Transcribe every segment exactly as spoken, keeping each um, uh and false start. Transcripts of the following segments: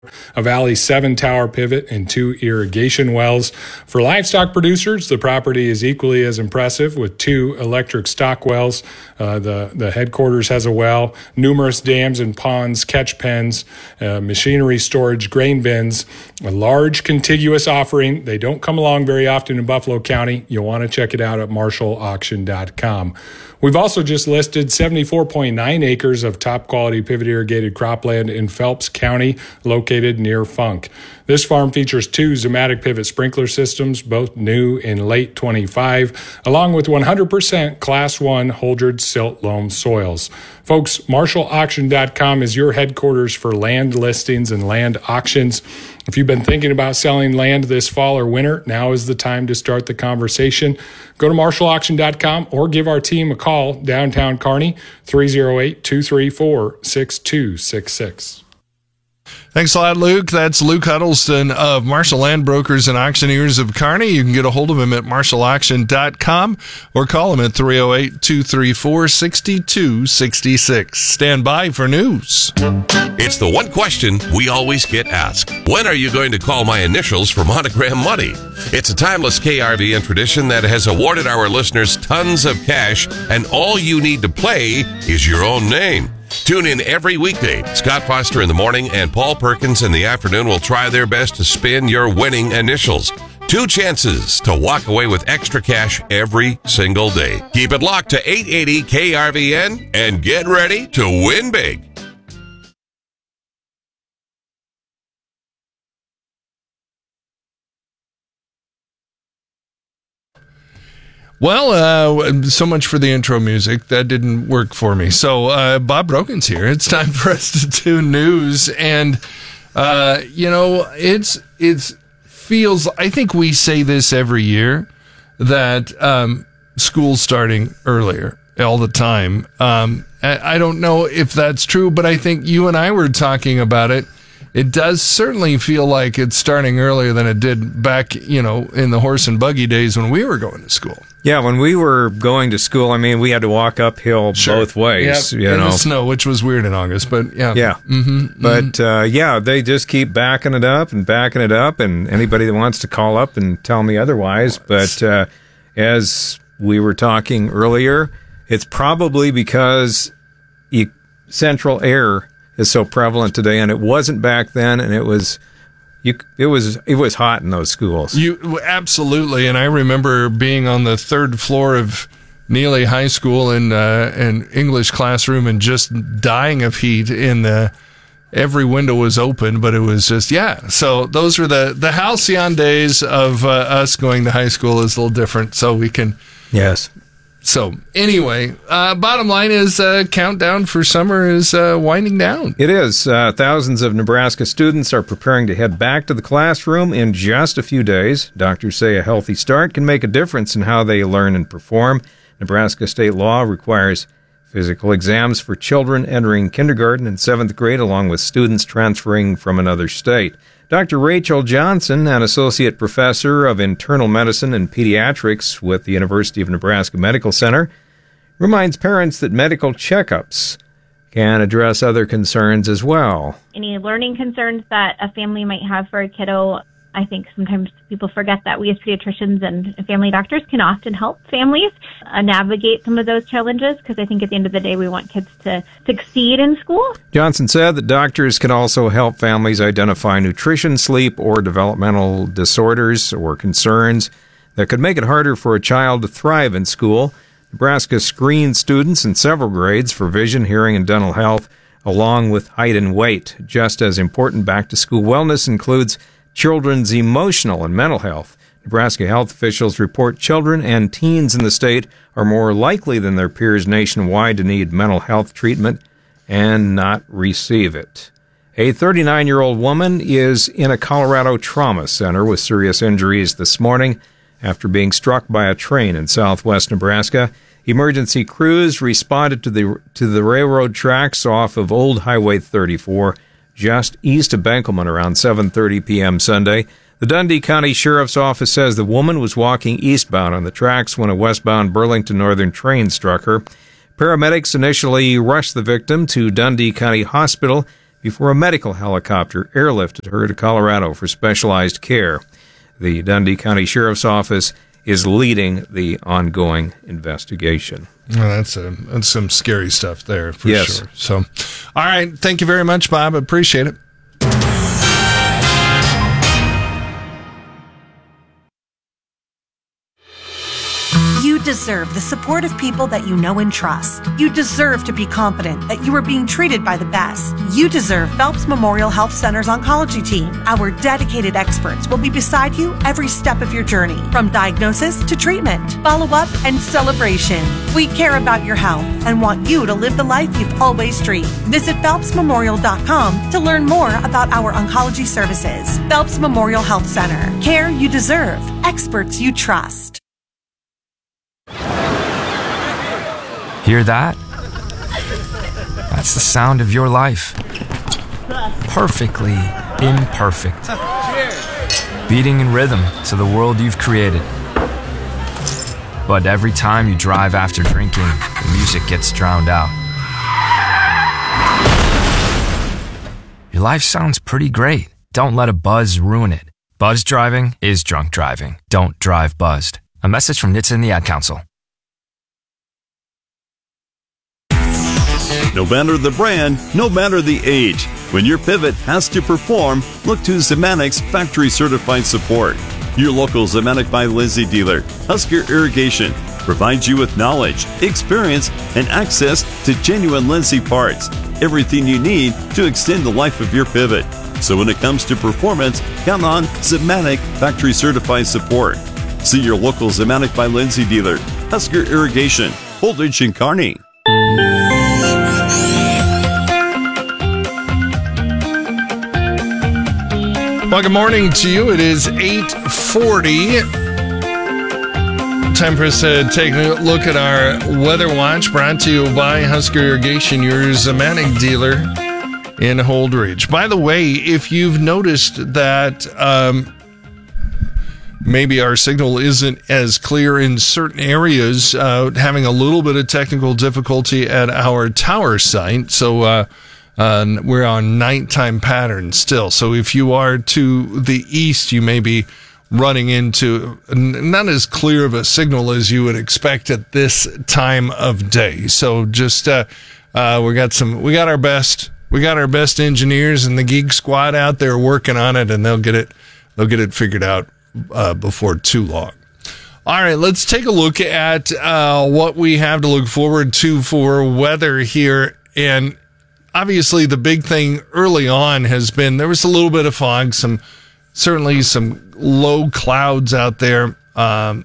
a Valley seven tower pivot, and two irrigation wells. For livestock producers, the property is equally as impressive with two electric stock wells. Uh, the, the headquarters has a well, numerous dams and ponds, catch pens, uh, machinery storage, grain bins, a large contiguous offering. They don't come along very often in Buffalo County. You'll want to check it out at marshall auction dot com. We've also just listed seventy-four point nine acres of top-quality pivot irrigated cropland in Phelps County, located near Funk. This farm features two Zematic pivot sprinkler systems, both new in late twenty-five, along with one hundred percent Class one Holdred silt loam soils. Folks, marshall auction dot com is your headquarters for land listings and land auctions. If you've been thinking about selling land this fall or winter, now is the time to start the conversation. Go to marshall auction dot com or give our team a call, downtown Kearney, three oh eight, two three four, six two six six. Thanks a lot, Luke. That's Luke Huddleston of Marshall Land Brokers and Auctioneers of Kearney. You can get a hold of him at marshall auction dot com or call him at three oh eight, two three four, six two six six. Stand by for news. It's the one question we always get asked. When are you going to call my initials for Monogram Money? It's a timeless K R V N tradition that has awarded our listeners tons of cash, and all you need to play is your own name. Tune in every weekday. Scott Foster in the morning and Paul Perkins in the afternoon will try their best to spin your winning initials. Two chances to walk away with extra cash every single day. Keep it locked to eight eighty K R V N and get ready to win big. Well, uh, so much for the intro music. That didn't work for me. So, uh, Bob Brogan's here. It's time for us to do news. And, uh, you know, it's, it's feels, I think we say this every year, that, um, school's starting earlier all the time. Um, I, I don't know if that's true, but I think you and I were talking about it. It does certainly feel like it's starting earlier than it did back, you know, in the horse and buggy days when we were going to school. Yeah, when we were going to school, I mean, we had to walk uphill sure. both ways. Yep. You in know, the snow, which was weird in August, but yeah, yeah. Mm-hmm, but mm-hmm. Uh, yeah, they just keep backing it up and backing it up, and anybody that wants to call up and tell me otherwise. But uh, as we were talking earlier, it's probably because e- central air is so prevalent today, and it wasn't back then, and it was. You, it was it was hot in those schools. You absolutely, and I remember being on the third floor of Neely High School in uh, an English classroom and just dying of heat. In the every window was open, but it was just yeah. So those were the the halcyon days of uh, us going to high school. Is a little different, so we can yes. So anyway, uh, bottom line is uh, countdown for summer is uh, winding down. It is. Uh, thousands of Nebraska students are preparing to head back to the classroom in just a few days. Doctors say a healthy start can make a difference in how they learn and perform. Nebraska state law requires physical exams for children entering kindergarten and seventh grade, along with students transferring from another state. Doctor Rachel Johnson, an associate professor of internal medicine and pediatrics with the University of Nebraska Medical Center, reminds parents that medical checkups can address other concerns as well. Any learning concerns that a family might have for a kiddo, I think sometimes people forget that we as pediatricians and family doctors can often help families uh, navigate some of those challenges, because I think at the end of the day we want kids to succeed in school. Johnson said that doctors can also help families identify nutrition, sleep, or developmental disorders or concerns that could make it harder for a child to thrive in school. Nebraska screens students in several grades for vision, hearing, and dental health, along with height and weight. Just as important, back-to-school wellness includes children's emotional and mental health. Nebraska health officials report children and teens in the state are more likely than their peers nationwide to need mental health treatment and not receive it. A thirty-nine-year-old woman is in a Colorado trauma center with serious injuries this morning after being struck by a train in southwest Nebraska. Emergency crews responded to the to the railroad tracks off of Old Highway thirty-four, just east of Benkelman, around seven thirty p.m. Sunday. The Dundee County Sheriff's Office says the woman was walking eastbound on the tracks when a westbound Burlington Northern train struck her. Paramedics initially rushed the victim to Dundee County Hospital before a medical helicopter airlifted her to Colorado for specialized care. The Dundee County Sheriff's Office is leading the ongoing investigation. Well, that's, a, that's some scary stuff there, for yes. sure. So, all right. Thank you very much, Bob. Appreciate it. You deserve the support of people that you know and trust. You deserve to be confident that you are being treated by the best. You deserve Phelps Memorial Health Center's oncology team. Our dedicated experts will be beside you every step of your journey, from diagnosis to treatment, follow-up, and celebration. We care about your health and want you to live the life you've always dreamed. Visit phelps memorial dot com to learn more about our oncology services. Phelps Memorial Health Center. Care you deserve. Experts you trust. Hear that? That's the sound of your life. Perfectly imperfect. Beating in rhythm to the world you've created. But every time you drive after drinking, the music gets drowned out. Your life sounds pretty great. Don't let a buzz ruin it. Buzz driving is drunk driving. Don't drive buzzed. A message from N H T S A and the Ad Council. No matter the brand, no matter the age, when your pivot has to perform, look to Zemanic's factory certified support. Your local Zemanik by Lindsay dealer, Husker Irrigation, provides you with knowledge, experience, and access to genuine Lindsay parts. Everything you need to extend the life of your pivot. So when it comes to performance, count on Zemanik factory certified support. See your local Zemanik by Lindsay dealer, Husker Irrigation, Holdridge and Kearney. Well, good morning to you. It is eight forty. Time for us to take a look at our Weather Watch, brought to you by Husker Irrigation, your Zemanik dealer in Holdridge. By the way, if you've noticed that um, maybe our signal isn't as clear in certain areas, uh, having a little bit of technical difficulty at our tower site, so uh Uh, we're on nighttime pattern still. So if you are to the east, you may be running into not as clear of a signal as you would expect at this time of day. So just, uh, uh, we got some, we got our best, we got our best engineers and the Geek Squad out there working on it, and they'll get it, they'll get it figured out, uh, before too long. All right, let's take a look at, uh, what we have to look forward to for weather here. And obviously, the big thing early on has been there was a little bit of fog, some certainly some low clouds out there. Um,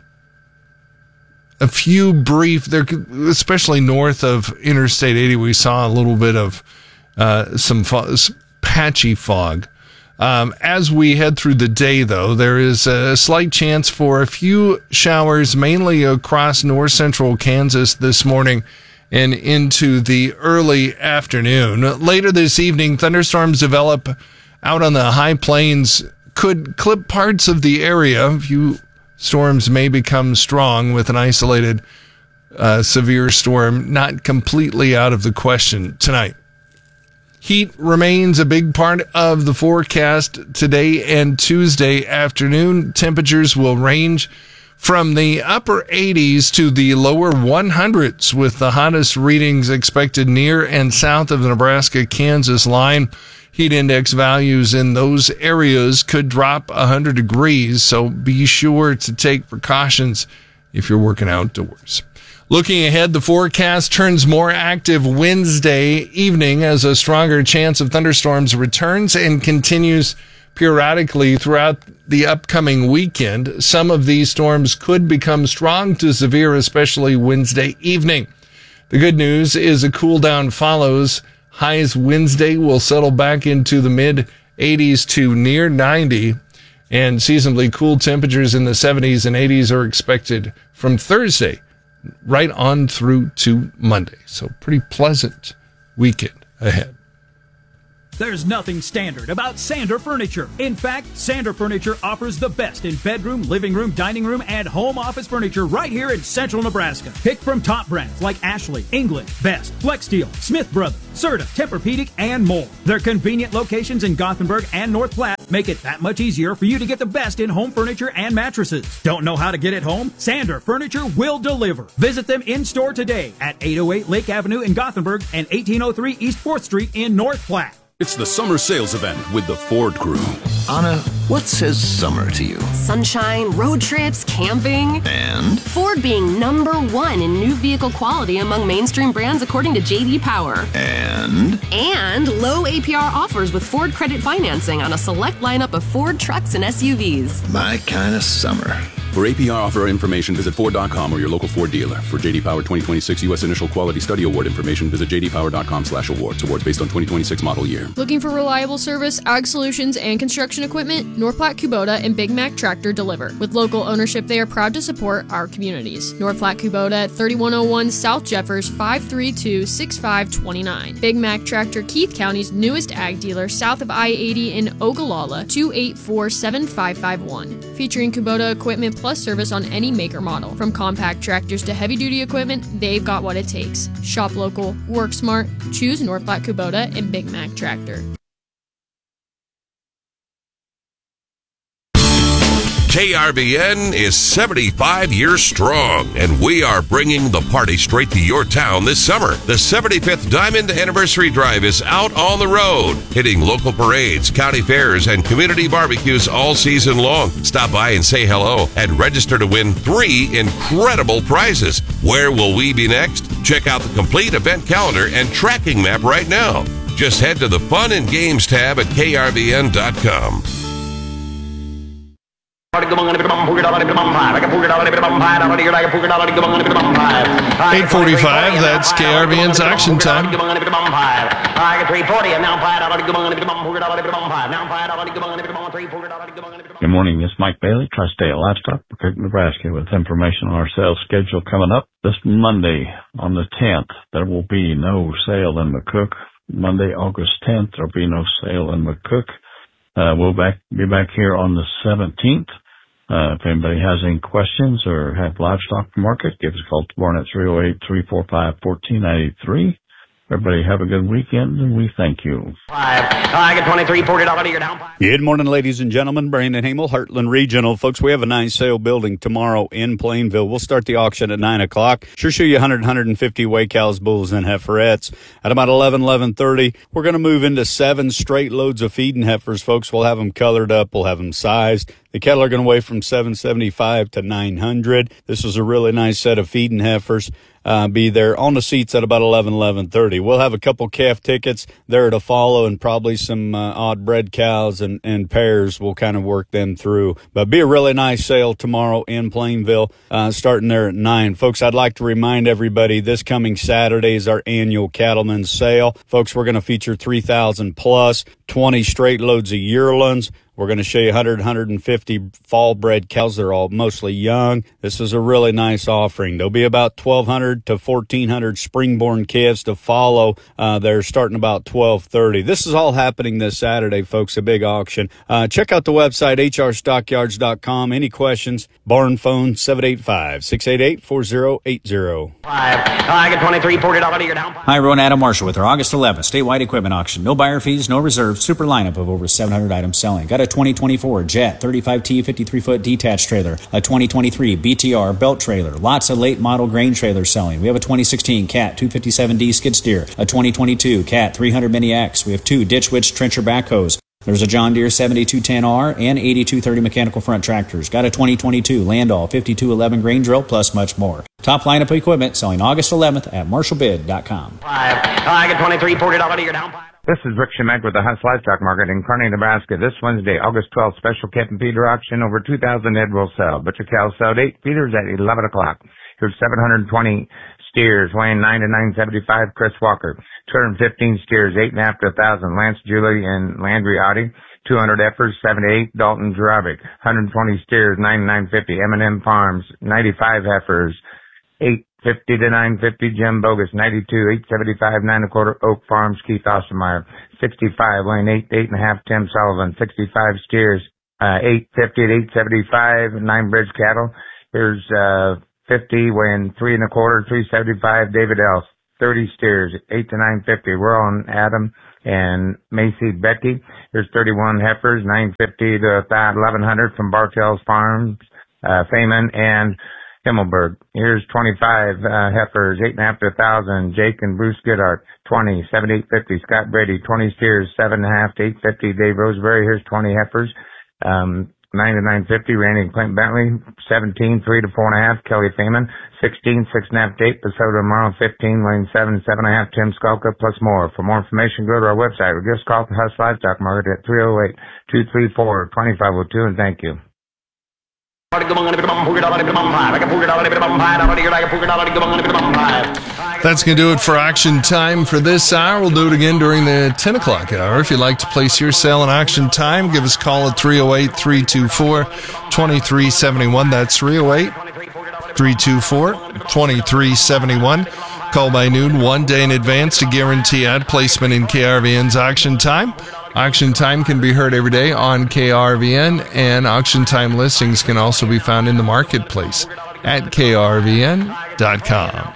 a few brief, there, especially north of Interstate eighty, we saw a little bit of uh, some fo- patchy fog. Um, as we head through the day, though, there is a slight chance for a few showers, mainly across north central Kansas this morning and into the early afternoon. Later this evening, thunderstorms develop out on the high plains, could clip parts of the area. A few storms may become strong, with an isolated uh, severe storm not completely out of the question tonight. Heat remains a big part of the forecast today and Tuesday afternoon. Temperatures will range from the upper eighties to the lower hundreds, with the hottest readings expected near and south of the Nebraska-Kansas line. Heat index values in those areas could drop one hundred degrees, so be sure to take precautions if you're working outdoors. Looking ahead, the forecast turns more active Wednesday evening as a stronger chance of thunderstorms returns and continues periodically throughout the upcoming weekend. Some of these storms could become strong to severe, especially Wednesday evening. The good news is a cool down follows. Highs Wednesday will settle back into the mid eighties to near ninety, and seasonably cool temperatures in the seventies and eighties are expected from Thursday right on through to Monday. So pretty pleasant weekend ahead. There's nothing standard about Sander Furniture. In fact, Sander Furniture offers the best in bedroom, living room, dining room, and home office furniture right here in central Nebraska. Pick from top brands like Ashley, England, Best, Flexsteel, Smith Brothers, Serta, Tempur-Pedic, and more. Their convenient locations in Gothenburg and North Platte make it that much easier for you to get the best in home furniture and mattresses. Don't know how to get it home? Sander Furniture will deliver. Visit them in-store today at eight oh eight Lake Avenue in Gothenburg and eighteen oh three East fourth Street in North Platte. It's the summer sales event with the Ford Crew. Anna, what says summer to you? Sunshine, road trips, camping. And? Ford being number one in new vehicle quality among mainstream brands according to J D Power. And? And low A P R offers with Ford credit financing on a select lineup of Ford trucks and S U Vs. My kind of summer. For A P R offer information, visit Ford dot com or your local Ford dealer. For J D Power twenty twenty-six U S Initial Quality Study Award information, visit J D Power dot com slash awards. Awards based on twenty twenty-six model year. Looking for reliable service, ag solutions, and construction equipment? North Platte Kubota and Big Mac Tractor deliver. With local ownership, they are proud to support our communities. North Platte Kubota at thirty-one oh one South Jeffers, five three two, six five two nine. Big Mac Tractor, Keith County's newest ag dealer, south of I eighty in Ogallala, two eight four, seven five five one. Featuring Kubota equipment plus service on any maker model. From compact tractors to heavy-duty equipment, they've got what it takes. Shop local, work smart, choose North Platte Kubota and Big Mac Tractor. K R B N is seventy-five years strong, and we are bringing the party straight to your town this summer. The seventy-fifth Diamond Anniversary Drive is out on the road, hitting local parades, county fairs, and community barbecues all season long. Stop by and say hello and register to win three incredible prizes. Where will we be next? Check out the complete event calendar and tracking map right now. Just head to the Fun and Games tab at K R B N dot com. eight forty-five, that's K R B N's auction time. Good morning, this is Mike Bailey, Tri-State Livestock, McCook, Nebraska, with information on our sales schedule coming up this Monday on the tenth. There will be no sale in McCook. Monday, August tenth, there will be no sale in McCook. Uh, we'll back, be back here on the seventeenth. Uh, if anybody has any questions or have livestock market, give us a call tomorrow at three oh eight, three four five, one four nine three. Everybody have a good weekend, and we thank you. Good morning, ladies and gentlemen. Brandon Hamel, Heartland Regional. Folks, we have a nice sale building tomorrow in Plainville. We'll start the auction at nine o'clock. Sure show you one hundred, one hundred fifty weigh cows, bulls, and heiferettes. At about eleven, eleven thirty, we're going to move into seven straight loads of feeding heifers, folks. We'll have them colored up. We'll have them sized. The cattle are going to weigh from seven seventy-five to nine hundred. This is a really nice set of feeding heifers. Uh, be there on the seats at about eleven, eleven thirty. We'll have a couple calf tickets there to follow and probably some uh, odd bred cows and, and pairs. We'll kind of work them through. But be a really nice sale tomorrow in Plainville, uh, starting there at nine. Folks, I'd like to remind everybody this coming Saturday is our annual Cattlemen's Sale. Folks, we're going to feature three thousand plus, twenty straight loads of yearlings. We're going to show you one hundred, one hundred fifty fall-bred cows. They're all mostly young. This is a really nice offering. There'll be about twelve hundred to fourteen hundred spring-born calves to follow. Uh, they're starting about twelve thirty. This is all happening this Saturday, folks, a big auction. Uh, check out the website, h r stockyards dot com. Any questions? Barn phone, seven eight five, six eight eight, four zero eight zero. I get twenty-three, forty dollars you're down. Hi, everyone. Adam Marshall with our August eleventh statewide equipment auction. No buyer fees, no reserves, super lineup of over seven hundred items selling. Got a twenty twenty-four Jet thirty-five T fifty-three foot detached trailer, a twenty twenty-three B T R belt trailer, lots of late model grain trailers selling. We have a twenty sixteen Cat two fifty-seven D skid steer, a twenty twenty-two Cat three hundred Mini X. We have two Ditch Witch trencher backhoes. There's a John Deere seventy-two ten R and eighty-two thirty mechanical front tractors. Got a twenty twenty-two Landau fifty-two eleven grain drill, plus much more. Top lineup of equipment selling August eleventh at marshall bid dot com. I get twenty-three, forty dollars you're down. This is Rick Shemek with the Huss Livestock Market in Kearney, Nebraska. This Wednesday, August twelfth, special calf and feeder auction. Over two thousand head will sell. Butcher cows sold eight, feeders at eleven o'clock. Here's seven hundred twenty steers weighing nine to nine seventy-five, Chris Walker. two hundred fifteen steers, eight and a half to a thousand, Lance Julie and Landry Audi. two hundred heifers, seven to eight, Dalton Jurabic. one hundred twenty steers, nine to nine fifty, M and M Farms. ninety-five heifers, eight fifty to nine fifty, Jim Bogus. ninety-two, eight seventy-five, nine and a quarter, Oak Farms, Keith Ostermeyer. sixty-five, Lane eight, eight and a half, Tim Sullivan. sixty-five, Steers, uh, eight fifty to eight seventy-five, Nine Bridge Cattle. Here's, uh, fifty, weighing three and a quarter, three seventy-five, David Elf. thirty Steers, eight to nine fifty, Rural and Adam and Macy Becky. Here's thirty-one heifers, nine fifty to eleven hundred from Bartell's Farms, uh, Feynman and Himmelberg. Here's twenty-five, uh, heifers, eight and a half to a thousand, Jake and Bruce Goodhart. twenty, seventy-eight fifty, Scott Brady. twenty steers, seven and a half to eight fifty, Dave Roseberry. Here's twenty heifers, um, nine to nine fifty, Randy and Clint Bentley. seventeen, three to four and a half, Kelly Feynman. sixteen, six and a half to eight, Pasota tomorrow. fifteen, Lane seven, seven and a half, Tim Skulka, plus more. For more information, go to our website or just call the Huss Livestock Market at three oh eight, two three four, two five oh two, and thank you. That's going to do it for auction time for this hour. We'll do it again during the ten o'clock hour. If you'd like to place your sale in auction time, give us a call at three oh eight, three two four, two three seven one. That's three oh eight, three two four, two three seven one. Call by noon one day in advance to guarantee ad placement in K R V N's auction time. Auction time can be heard every day on K R V N, and auction time listings can also be found in the marketplace at K R V N dot com.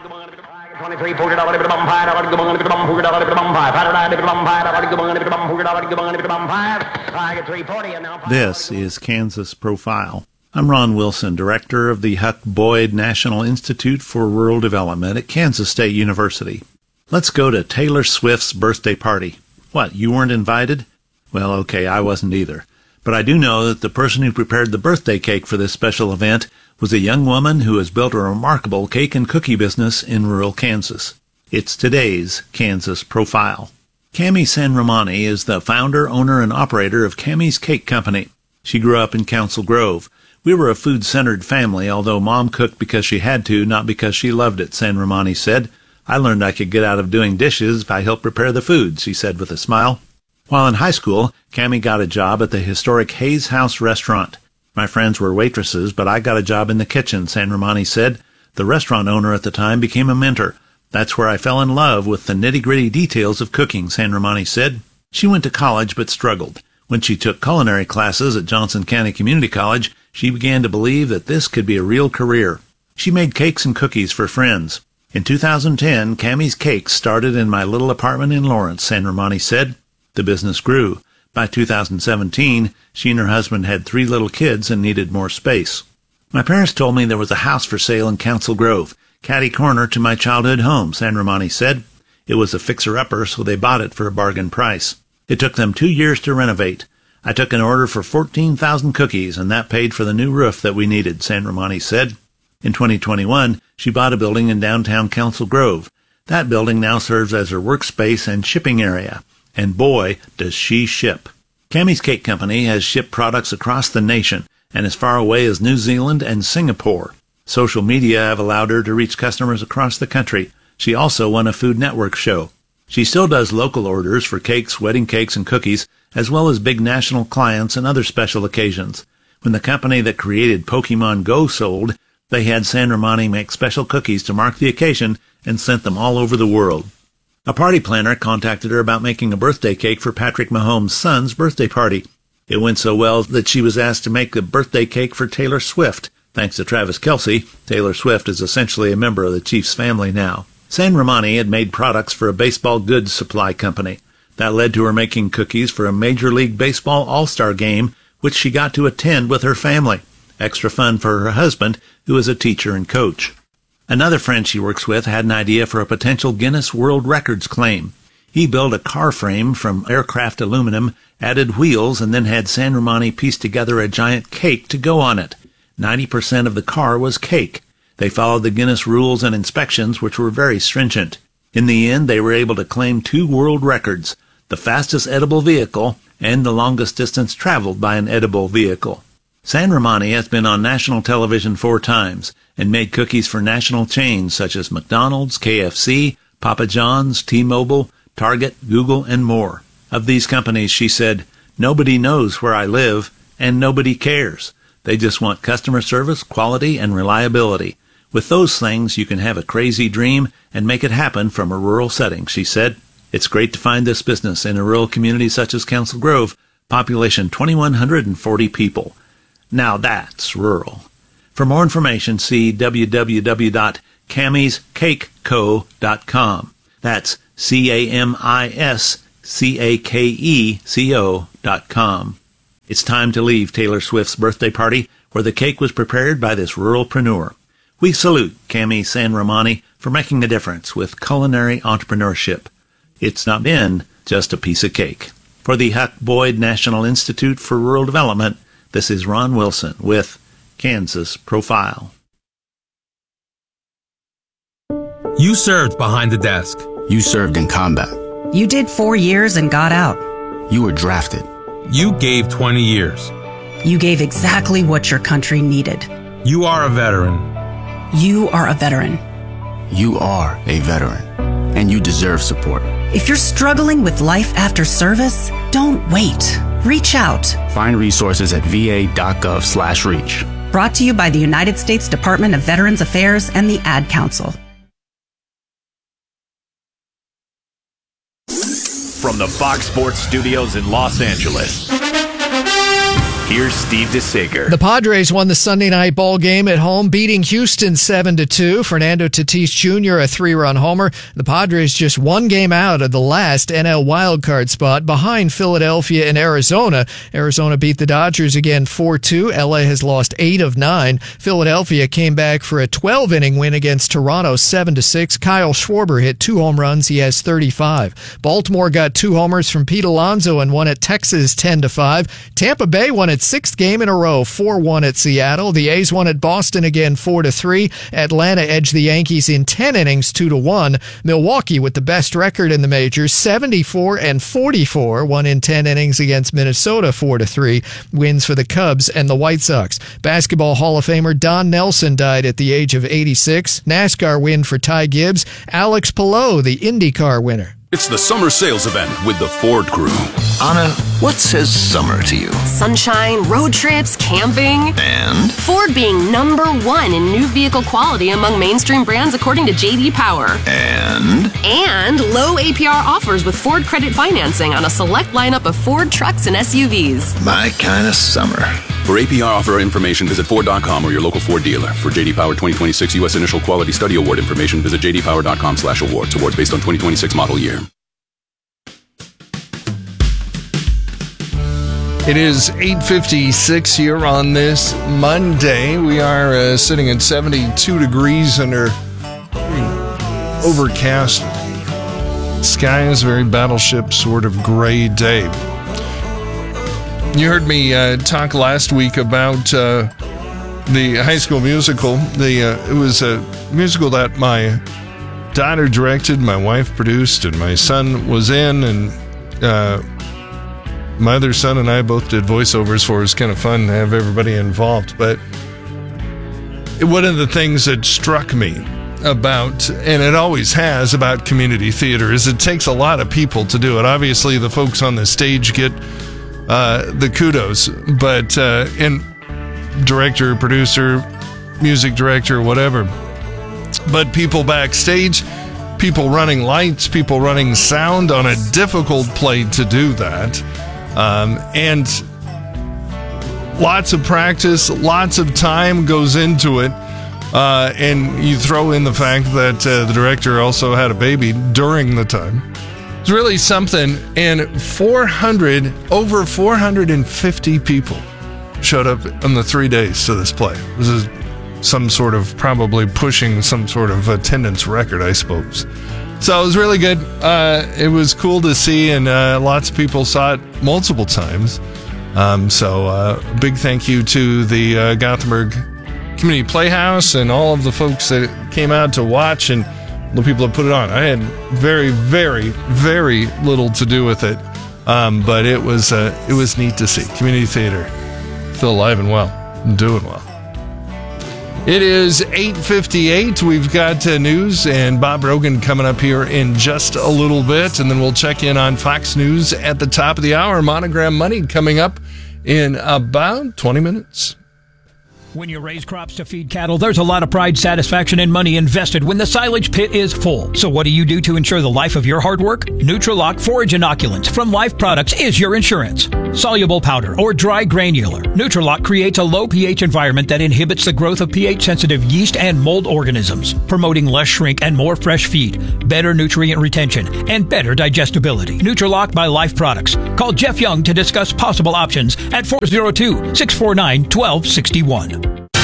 This is Kansas Profile. I'm Ron Wilson, director of the Huck Boyd National Institute for Rural Development at Kansas State University. Let's go to Taylor Swift's birthday party. What, you weren't invited? Well, okay, I wasn't either. But I do know that the person who prepared the birthday cake for this special event was a young woman who has built a remarkable cake and cookie business in rural Kansas. It's today's Kansas Profile. Cami San Romani is the founder, owner, and operator of Cami's Cake Company. She grew up in Council Grove. We were a food-centered family, although Mom cooked because she had to, not because she loved it, San Romani said. I learned I could get out of doing dishes if I helped prepare the food, she said with a smile. While in high school, Cami got a job at the historic Hayes House restaurant. My friends were waitresses, but I got a job in the kitchen, San Romani said. The restaurant owner at the time became a mentor. That's where I fell in love with the nitty-gritty details of cooking, San Romani said. She went to college but struggled. When she took culinary classes at Johnson County Community College, she began to believe that this could be a real career. She made cakes and cookies for friends. In two thousand ten, Cami's Cakes started in my little apartment in Lawrence, San Romani said. The business grew. By two thousand seventeen, she and her husband had three little kids and needed more space. My parents told me there was a house for sale in Council Grove, catty corner to my childhood home, San Romani said. It was a fixer-upper, so they bought it for a bargain price. It took them two years to renovate. I took an order for fourteen thousand cookies, and that paid for the new roof that we needed, San Romani said. In twenty twenty-one, she bought a building in downtown Council Grove. That building now serves as her workspace and shipping area. And boy, does she ship. Cami's Cake Company has shipped products across the nation and as far away as New Zealand and Singapore. Social media have allowed her to reach customers across the country. She also won a Food Network show. She still does local orders for cakes, wedding cakes, and cookies, as well as big national clients and other special occasions. When the company that created Pokemon Go sold, they had San Romani make special cookies to mark the occasion and sent them all over the world. A party planner contacted her about making a birthday cake for Patrick Mahomes' son's birthday party. It went so well that she was asked to make a birthday cake for Taylor Swift. Thanks to Travis Kelce, Taylor Swift is essentially a member of the Chiefs family now. San Romani had made products for a baseball goods supply company. That led to her making cookies for a Major League Baseball All-Star game, which she got to attend with her family. Extra fun for her husband, who is a teacher and coach. Another friend she works with had an idea for a potential Guinness World Records claim. He built a car frame from aircraft aluminum, added wheels, and then had San Romani piece together a giant cake to go on it. ninety percent of the car was cake. They followed the Guinness rules and inspections, which were very stringent. In the end, they were able to claim two world records, the fastest edible vehicle and the longest distance traveled by an edible vehicle. San Romani has been on national television four times and made cookies for national chains such as McDonald's, K F C, Papa John's, T-Mobile, Target, Google, and more. Of these companies, she said, "Nobody knows where I live, and nobody cares. They just want customer service, quality, and reliability. With those things, you can have a crazy dream and make it happen from a rural setting, she said. It's great to find this business in a rural community such as Council Grove, population two thousand one hundred forty people. Now that's rural. For more information, see w w w dot camis cake co dot com. That's C A M I S C A K E C O dot com. It's time to leave Taylor Swift's birthday party, where the cake was prepared by this ruralpreneur. We salute Cami San Romani for making a difference with culinary entrepreneurship. It's not been just a piece of cake. For the Huck Boyd National Institute for Rural Development, this is Ron Wilson with Kansas Profile. You served behind the desk. You served in combat. You did four years and got out. You were drafted. You gave twenty years. You gave exactly what your country needed. You are a veteran. You are a veteran. You are a veteran, and you deserve support. If you're struggling with life after service, don't wait. Reach out. Find resources at v a dot gov slash reach. Brought to you by the United States Department of Veterans Affairs and the Ad Council. From the Fox Sports Studios in Los Angeles, here's Steve DeSager. The Padres won the Sunday night ball game at home, beating Houston seven to two. Fernando Tatis Junior a three-run homer. The Padres just one game out of the last N L wildcard spot, behind Philadelphia and Arizona. Arizona beat the Dodgers again four two. L A has lost eight of nine. Philadelphia came back for a twelve-inning win against Toronto seven to six. Kyle Schwarber hit two home runs. He has thirty-five. Baltimore got two homers from Pete Alonso and won at Texas ten to five. Tampa Bay won its sixth game in a row, four one at Seattle. The A's won at Boston again four to three. Atlanta edged the Yankees in ten innings, two to one. Milwaukee, with the best record in the majors, seventy-four and forty-four, won in ten innings against Minnesota four to three. Wins for the Cubs and the White Sox. Basketball Hall of Famer Don Nelson died at the age of eighty-six. NASCAR win for Ty Gibbs. Alex Palou, the IndyCar winner. It's the summer sales event with the Ford Crew. Anna, what says summer to you? Sunshine, road trips, camping. And? Ford being number one in new vehicle quality among mainstream brands according to J D Power. And? And low A P R offers with Ford credit financing on a select lineup of Ford trucks and S U Vs. My kind of summer. For A P R offer information, visit Ford dot com or your local Ford dealer. For J D Power twenty twenty-six U S Initial Quality Study Award information, visit j d power dot com slash awards. Awards based on twenty twenty-six model year. It is eight fifty-six here on this Monday. We are uh, sitting at seventy-two degrees under overcast skies, very battleship sort of gray day. You heard me uh, talk last week about uh, the High School Musical. The uh, it was a musical that my daughter directed, my wife produced, and my son was in, and uh, my other son and I both did voiceovers for it. It was kind of fun to have everybody involved. But one of the things that struck me about, and it always has, about community theater is it takes a lot of people to do it. Obviously, the folks on the stage get uh, the kudos, but uh, and director, producer, music director, whatever. But people backstage, people running lights, people running sound on a difficult play to do that. Um, and lots of practice, lots of time goes into it. Uh, and you throw in the fact that uh, the director also had a baby during the time. It's really something. And four hundred, over four hundred fifty people showed up on the three days to this play. This is some sort of, probably pushing some sort of attendance record, I suppose. So it was really good. Uh, it was cool to see, and uh, lots of people saw it multiple times. Um, so uh, big thank you to the uh, Gothenburg Community Playhouse and all of the folks that came out to watch and the people that put it on. I had very, very, very little to do with it, um, but it was uh, it was neat to see. Community theater still alive and well and doing well. It is eight fifty-eight. We've got uh, news and Bob Rogan coming up here in just a little bit, and then we'll check in on Fox News at the top of the hour. Monogram Money coming up in about twenty minutes. When you raise crops to feed cattle, there's a lot of pride, satisfaction, and money invested when the silage pit is full. So what do you do to ensure the life of your hard work? Nutrilock Forage Inoculants from Life Products is your insurance. Soluble powder or dry granular, Nutrilock creates a low pH environment that inhibits the growth of pH-sensitive yeast and mold organisms, promoting less shrink and more fresh feed, better nutrient retention, and better digestibility. Nutrilock by Life Products. Call Jeff Young to discuss possible options at four oh two, six four nine, one two six one.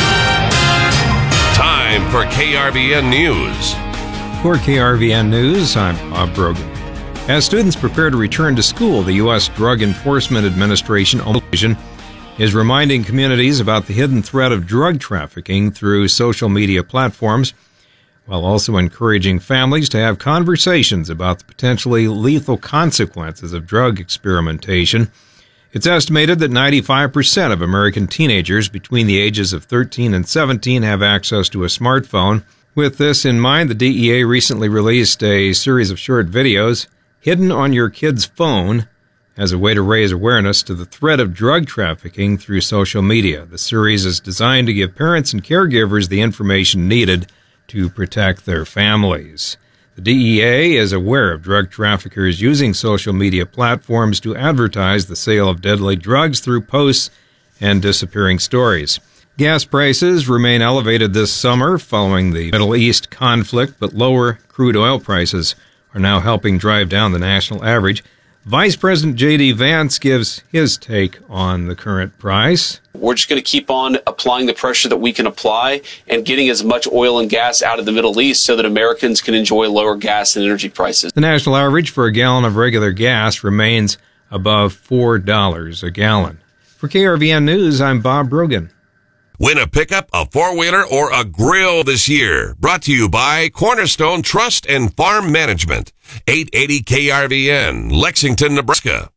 Time for K R V N News. For K R V N News, I'm Bob Brogan. As students prepare to return to school, the U S Drug Enforcement Administration is reminding communities about the hidden threat of drug trafficking through social media platforms, while also encouraging families to have conversations about the potentially lethal consequences of drug experimentation. It's estimated that ninety-five percent of American teenagers between the ages of thirteen and seventeen have access to a smartphone. With this in mind, the D E A recently released a series of short videos, Hidden on Your Kid's Phone, as a way to raise awareness to the threat of drug trafficking through social media. The series is designed to give parents and caregivers the information needed to protect their families. The D E A is aware of drug traffickers using social media platforms to advertise the sale of deadly drugs through posts and disappearing stories. Gas prices remain elevated this summer following the Middle East conflict, but lower crude oil prices are now helping drive down the national average. Vice President J D. Vance gives his take on the current price. We're just going to keep on applying the pressure that we can apply and getting as much oil and gas out of the Middle East so that Americans can enjoy lower gas and energy prices. The national average for a gallon of regular gas remains above four dollars a gallon. For K R V N News, I'm Bob Brogan. Win a pickup, a four-wheeler, or a grill this year. Brought to you by Cornerstone Trust and Farm Management. eight eighty K R V N, Lexington, Nebraska.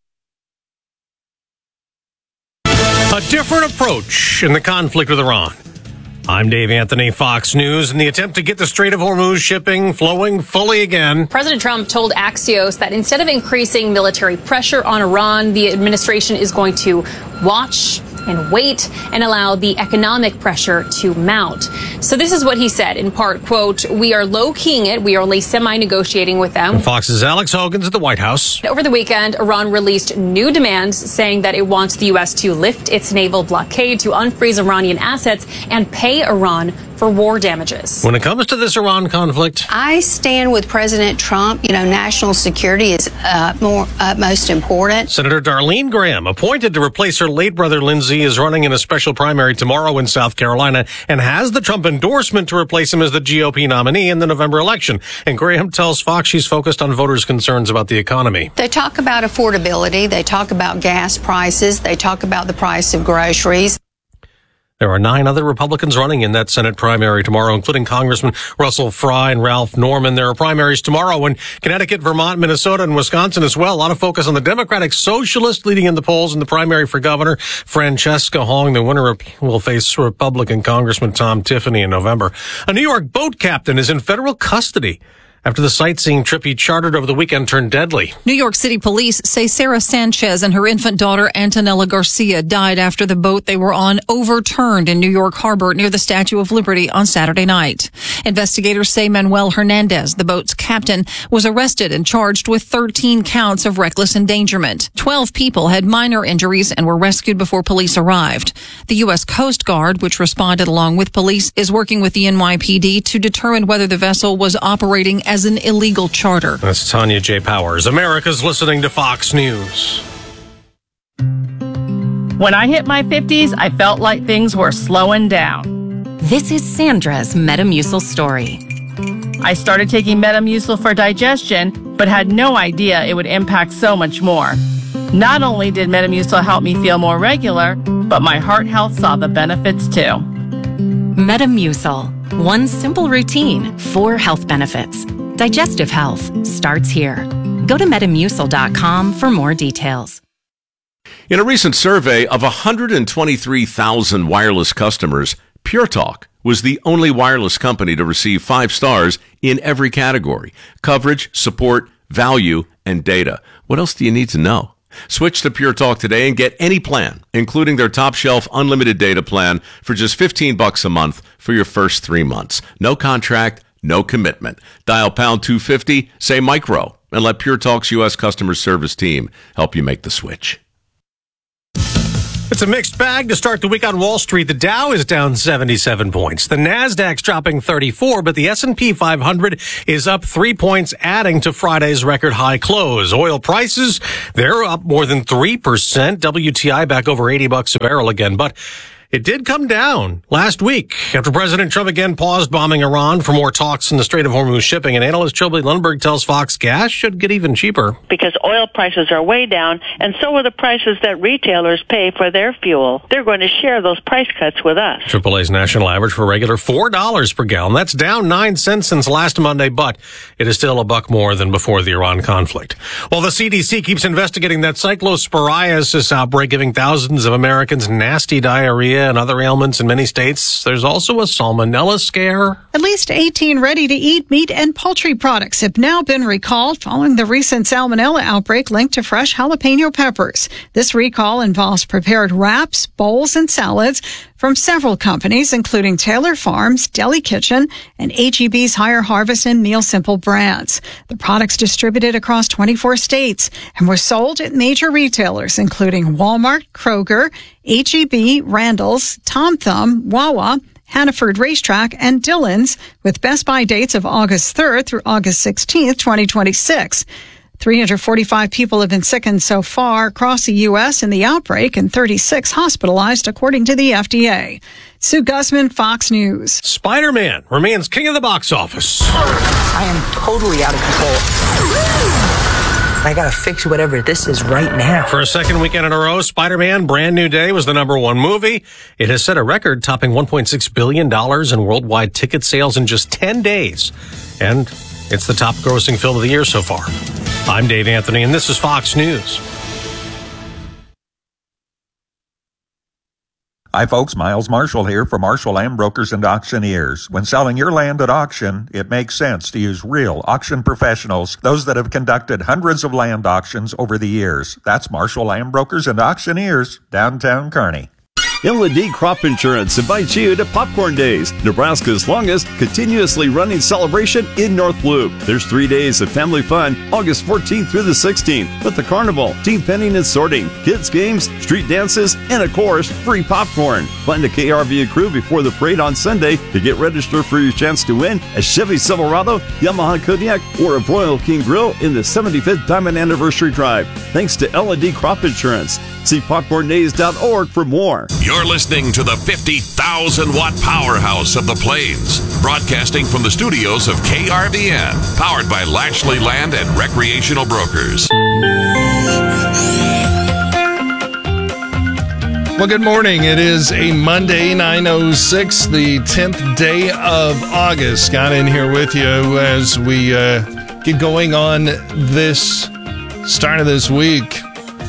A different approach in the conflict with Iran. I'm Dave Anthony, Fox News. In the attempt to get the Strait of Hormuz shipping flowing fully again, President Trump told Axios that instead of increasing military pressure on Iran, the administration is going to watch and wait and allow the economic pressure to mount. So this is what he said, in part, quote, "We are low-keying it. We are only semi-negotiating with them." And Fox's Alex Hogan's at the White House. Over the weekend, Iran released new demands saying that it wants the U S to lift its naval blockade, to unfreeze Iranian assets, and pay Iran for war damages. When it comes to this Iran conflict, I stand with President Trump. You know, national security is uh, more utmost important. Senator Darlene Graham, appointed to replace her late brother Lindsey, is running in a special primary tomorrow in South Carolina and has the Trump endorsement to replace him as the G O P nominee in the November election. And Graham tells Fox she's focused on voters' concerns about the economy. They talk about affordability. They talk about gas prices. They talk about the price of groceries. There are nine other Republicans running in that Senate primary tomorrow, including Congressman Russell Fry and Ralph Norman. There are primaries tomorrow in Connecticut, Vermont, Minnesota, and Wisconsin as well. A lot of focus on the Democratic Socialist leading in the polls in the primary for governor. Francesca Hong, the winner, will face Republican Congressman Tom Tiffany in November. A New York boat captain is in federal custody after the sightseeing trip he chartered over the weekend turned deadly. New York City police say Sarah Sanchez and her infant daughter Antonella Garcia died after the boat they were on overturned in New York Harbor near the Statue of Liberty on Saturday night. Investigators say Manuel Hernandez, the boat's captain, was arrested and charged with thirteen counts of reckless endangerment. Twelve people had minor injuries and were rescued before police arrived. The U S Coast Guard, which responded along with police, is working with the N Y P D to determine whether the vessel was operating as an illegal charter. That's Tanya J. Powers. America's listening to Fox News. When I hit my fifties, I felt like things were slowing down. This is Sandra's Metamucil story. I started taking Metamucil for digestion, but had no idea it would impact so much more. Not only did Metamucil help me feel more regular, but my heart health saw the benefits too. Metamucil. One simple routine, four health benefits. Digestive health starts here. Go to metamucil dot com for more details. In a recent survey of one hundred twenty-three thousand wireless customers, Pure Talk was the only wireless company to receive five stars in every category: coverage, support, value, and data. What else do you need to know? Switch to Pure Talk today and get any plan, including their top shelf unlimited data plan for just fifteen bucks a month for your first three months. No contract, no commitment. Dial pound two fifty, say micro, and let Pure Talk's U S customer service team help you make the switch. It's a mixed bag to start the week on Wall Street. The Dow is down seventy-seven points. The Nasdaq's dropping thirty-four, but the S and P five hundred is up three points, adding to Friday's record high close. Oil prices, they're up more than three percent. W T I back over eighty bucks a barrel again, but it did come down last week after President Trump again paused bombing Iran for more talks in the Strait of Hormuz shipping. And analyst Joby Lundberg tells Fox gas should get even cheaper. Because oil prices are way down, and so are the prices that retailers pay for their fuel. They're going to share those price cuts with us. triple A's national average for regular four dollars per gallon. That's down nine cents since last Monday, but it is still a buck more than before the Iran conflict. While the C D C keeps investigating that cyclosporiasis outbreak, giving thousands of Americans nasty diarrhea and other ailments in many states, there's also a salmonella scare. At least eighteen ready-to-eat meat and poultry products have now been recalled following the recent salmonella outbreak linked to fresh jalapeno peppers. This recall involves prepared wraps, bowls, and salads from several companies, including Taylor Farms, Deli Kitchen, and H E B's Higher Harvest and Meal Simple brands. The products distributed across twenty-four states and were sold at major retailers, including Walmart, Kroger, H E B, Randall's, Tom Thumb, Wawa, Hannaford Racetrack, and Dillon's, with Best Buy dates of August third through August sixteenth, twenty twenty-six. three hundred forty-five people have been sickened so far across the U S in the outbreak and thirty-six hospitalized, according to the F D A. Sue Guzman, Fox News. Spider-Man remains king of the box office. I am totally out of control. I gotta fix whatever this is right now. For a second weekend in a row, Spider-Man Brand New Day was the number one movie. It has set a record, topping one point six billion dollars in worldwide ticket sales in just ten days. And it's the top grossing film of the year so far. I'm Dave Anthony, and this is Fox News. Hi folks, Miles Marshall here for Marshall Land Brokers and Auctioneers. When selling your land at auction, it makes sense to use real auction professionals, those that have conducted hundreds of land auctions over the years. That's Marshall Land Brokers and Auctioneers, downtown Kearney. L and D Crop Insurance invites you to Popcorn Days, Nebraska's longest continuously running celebration in North Loop. There's three days of family fun, August fourteenth through the sixteenth, with the carnival, team penning and sorting, kids games, street dances, and of course, free popcorn. Find the K R V A crew before the parade on Sunday to get registered for your chance to win a Chevy Silverado, Yamaha Kodiak, or a Broil King Grill in the seventy-fifth Diamond Anniversary Drive. Thanks to L and D Crop Insurance. See popcorn days dot org for more. You're listening to the fifty thousand watt powerhouse of the Plains, broadcasting from the studios of K R V N, powered by Lashley Land and Recreational Brokers. Well, good morning. It is a Monday, nine oh six, the tenth day of August. Got in here with you as we uh, get going on this start of this week.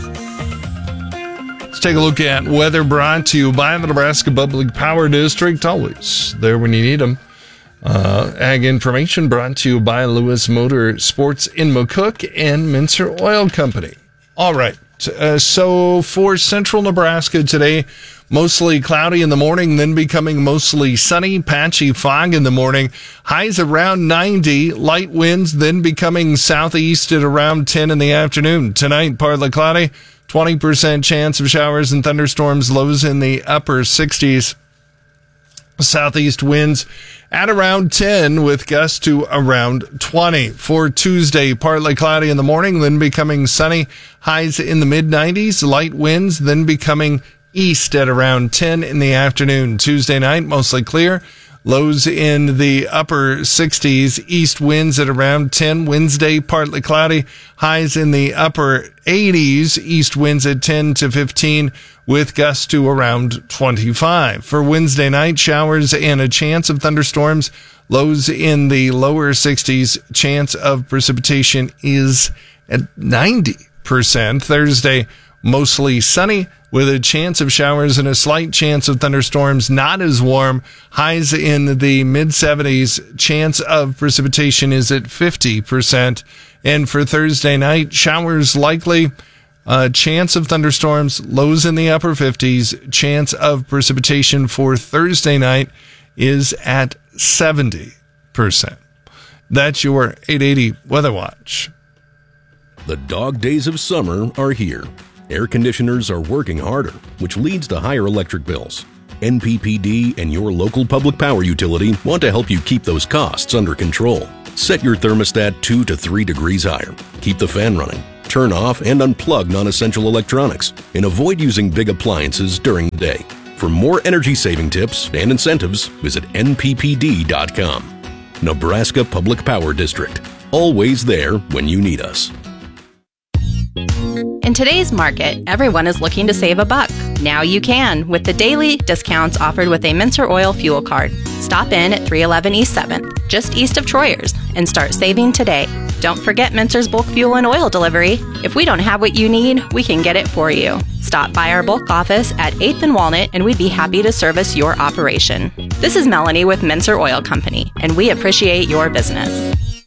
Let's take a look at weather brought to you by the Nebraska Public Power District. Always there when you need them. Uh, ag information brought to you by Lewis Motor Sports in McCook and Mincer Oil Company. All right. Uh, so for central Nebraska today, mostly cloudy in the morning, then becoming mostly sunny, patchy fog in the morning. Highs around ninety, light winds, then becoming southeast at around ten in the afternoon. Tonight, partly cloudy, twenty percent chance of showers and thunderstorms, lows in the upper sixties. Southeast winds at around ten with gusts to around twenty. For Tuesday, partly cloudy in the morning, then becoming sunny. Highs in the mid nineties, light winds, then becoming east at around ten in the afternoon. Tuesday night, mostly clear. Lows in the upper sixties, east winds at around ten. Wednesday, partly cloudy. Highs in the upper eighties, east winds at ten to fifteen with gusts to around twenty-five. For Wednesday night, showers and a chance of thunderstorms. Lows in the lower sixties. Chance of precipitation is at ninety percent. Thursday, mostly sunny with a chance of showers and a slight chance of thunderstorms. Not as warm. Highs in the mid seventies. Chance of precipitation is at fifty percent. And for Thursday night, showers likely. Uh, chance of thunderstorms, lows in the upper fifties. Chance of precipitation for Thursday night is at seventy percent. That's your eight eighty Weather Watch. The dog days of summer are here. Air conditioners are working harder, which leads to higher electric bills. N P P D and your local public power utility want to help you keep those costs under control. Set your thermostat two to three degrees higher. Keep the fan running. Turn off and unplug non-essential electronics, and avoid using big appliances during the day. For more energy-saving tips and incentives, visit N P P D dot com. Nebraska Public Power District. Always there when you need us. In today's market, everyone is looking to save a buck. Now you can with the daily discounts offered with a Mincer Oil fuel card. Stop in at three eleven East seventh, just east of Troyers, and start saving today. Don't forget Mincer's bulk fuel and oil delivery. If we don't have what you need, we can get it for you. Stop by our bulk office at eighth and Walnut, and we'd be happy to service your operation. This is Melanie with Mincer Oil Company, and we appreciate your business.